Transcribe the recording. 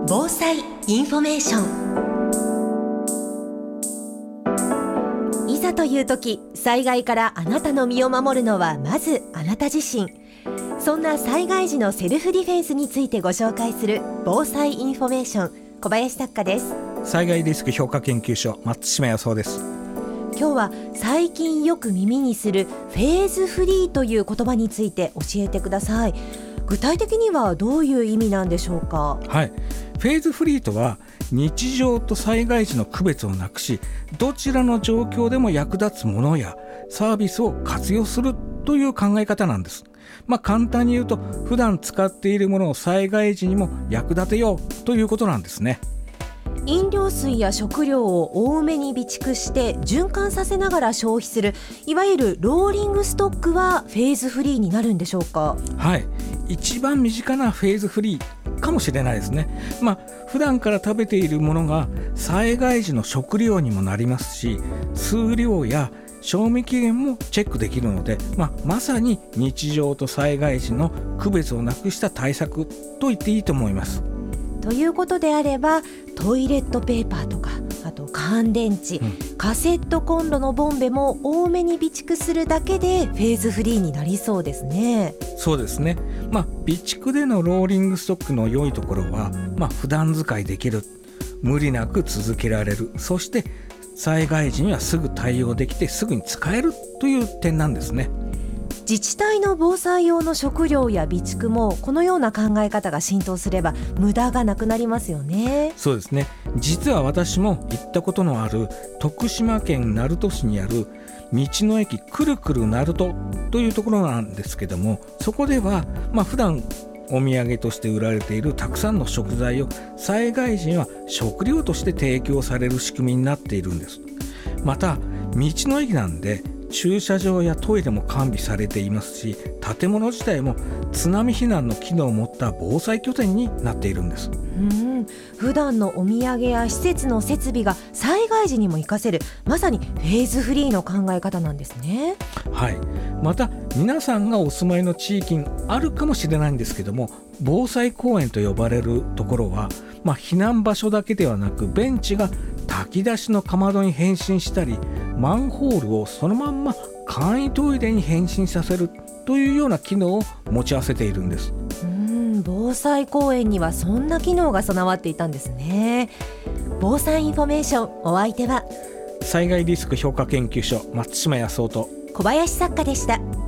防災インフォメーション。いざという時、災害からあなたの身を守るのはまずあなた自身。そんな災害時のセルフディフェンスについてご紹介する防災インフォメーション、小林作家です。 災害リスク評価研究所、松島康夫です。 今日は最近よく耳にするフェーズフリーという言葉について教えてください。具体的にはどういう意味なんでしょうか。 はい、フェーズフリーとは日常と災害時の区別をなくし、どちらの状況でも役立つものやサービスを活用するという考え方なんです。簡単に言うと、普段使っているものを災害時にも役立てようということなんですね。 飲料水や食料を多めに備蓄して循環させながら消費する、いわゆるローリングストックはフェーズフリーになるんでしょうか。 はい、一番身近なフェーズフリーかもしれないですね。普段から食べているものが災害時の食料にもなりますし、数量や賞味期限もチェックできるので、まさに日常と災害時の区別をなくした対策と言っていいと思います。 ということであれば、トイレットペーパーとか、あと乾電池、カセットコンロのボンベも多めに備蓄するだけでフェーズフリーになりそうですね。 そうですね。備蓄でのローリングストックの良いところは、普段使いできる、無理なく続けられる、そして災害時にはすぐ対応できてすぐに使えるという点なんですね。 自治体の防災用の食料や備蓄もこのような考え方が浸透すれば無駄がなくなりますよね。 そうですね。実は私も行ったことのある徳島県鳴門市にある道の駅くるくる鳴門というところなんですけども、そこでは普段お土産として売られているたくさんの食材を災害時には食料として提供される仕組みになっているんです。また道の駅なんで駐車場やトイレも完備されていますし、建物自体も津波避難の機能を持った防災拠点になっているんです。 普段のお土産や施設の設備が災害時にも活かせる、まさにフェーズフリーの考え方なんですね。 はい、また皆さんがお住まいの地域にあるかもしれないんですけども、防災公園と呼ばれるところは、避難場所だけではなく、ベンチが炊き出しのかまどに変身したり、マンホールをそのまんま簡易トイレに変身させるというような機能を持ち合わせているんです。 防災公園にはそんな機能が備わっていたんですね。防災インフォメーション、お相手は災害リスク評価研究所、松島康夫と小林作家でした。